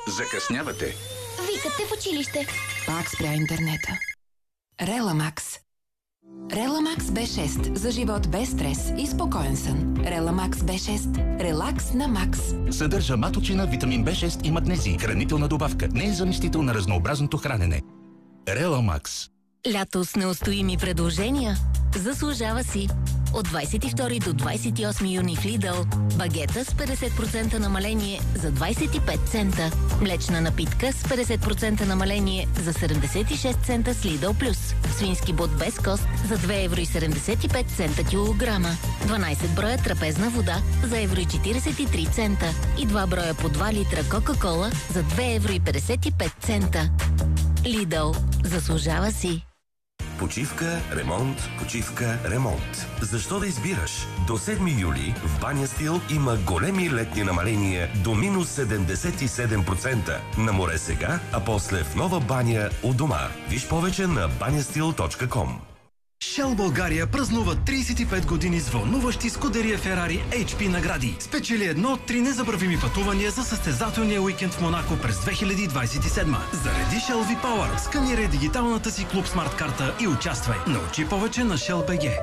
Закъснявате. Викате в училище. Пак спря интернета. Реламакс. Реламакс B6 за живот без стрес и спокоен сън. Реламакс B6. Релакс на макс. Съдържа маточина, витамин B6 и магнезий. Хранителна добавка. Не е заместител на разнообразното хранене. Реламакс. Лято с неустоими предложения? Заслужава си! От 22 до 28 юни в Lidl багета с 50% намаление за 25 цента. Млечна напитка с 50% намаление за 76 цента с Lidl+. Свински бут без кост за 2,75 цента килограма. 12 броя трапезна вода за 1,43 цента. И 2 броя по 2 литра Кока-кола за 2,55 цента. Lidl. Заслужава си! Почивка, ремонт, почивка, ремонт. Защо да избираш? До 7 юли в Баня Стил има големи летни намаления до минус 77%. На море сега, а после в нова баня у дома. Виж повече на banyastil.com. Shell България празнува 35 години с вълнуващи Скудерия Ферари HP награди. Спечели едно от 3 незабравими пътувания за състезателния уикенд в Монако през 2027. Зареди Shell V-Power, сканирай дигиталната си Клуб Смарт карта и участвай. Научи повече на Shell BG.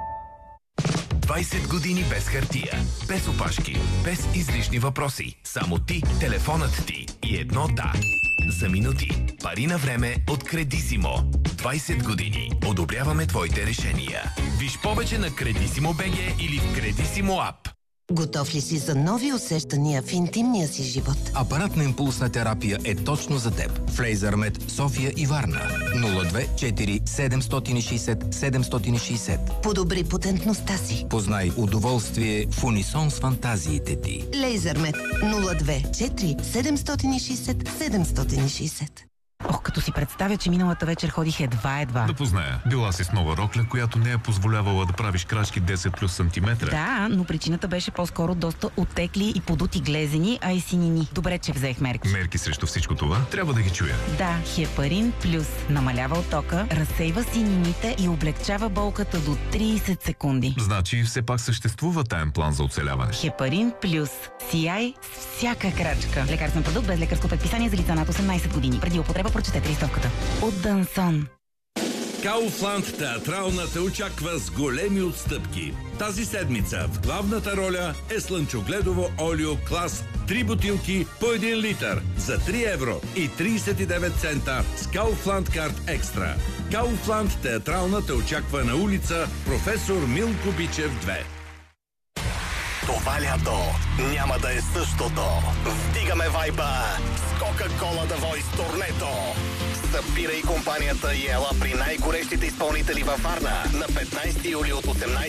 20 години без хартия, без опашки, без излишни въпроси. Само ти, телефонът ти и едно да. За минути. Пари на време от Кредисимо. 20 години. Одобряваме твоите решения. Виж повече на Кредисимо БГ или в Кредисимо ап. Готов ли си за нови усещания в интимния си живот? Апаратна импулсна терапия е точно за теб. В Лейзърмед, София и Варна. 02 4 760 760. Подобри потентността си. Познай удоволствие в унисон с фантазиите ти. Лейзърмед 02 4 760 760. Ох, като си представя, че миналата вечер ходих едва. Да позная. Била си с нова рокля, която не е позволявала да правиш крачки 10 плюс сантиметра. Да, но причината беше по-скоро доста оттекли и подути глезени, а и синини. Добре, че взех мерки. Мерки срещу всичко това? Трябва да ги чуя. Да, Хепарин Плюс намалява оттока, разсейва синините и облегчава болката до 30 секунди. Значи все пак съществува таен план за оцеляване. Хепарин Плюс. Сияй с всяка крачка. Лекарствен продукт без лекарско предписание за лица над 18 години. Преди употреба прочетете листовката. От Дансон. Kaufland театрална те очаква с големи отстъпки. Тази седмица в главната роля е слънчогледово олио клас 3 бутилки по 1 литър за 3 евро и 39 цента с Kaufland Card Extra. Kaufland театрална те очаква на улица Професор Милко Бичев 2. Това лято няма да е същото. Вдигаме вайба с Coca-Cola The Voice турнето. Събирай компанията и ела при най-горещите изпълнители във Варна на 15 юли от 18